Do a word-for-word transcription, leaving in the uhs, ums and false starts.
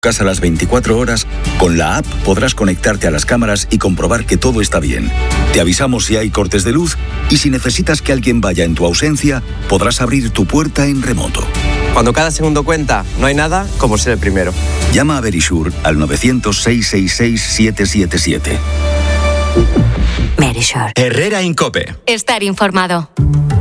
casa las veinticuatro horas, con la app podrás conectarte a las cámaras y comprobar que todo está bien. Te avisamos si hay cortes de luz y si necesitas que alguien vaya en tu ausencia, podrás abrir tu puerta en remoto. Cuando cada segundo cuenta, no hay nada como ser el primero. Llama a Verisure al novecientos, seiscientos sesenta y seis, siete siete siete. Verisure. Herrera Incope. Estar informado.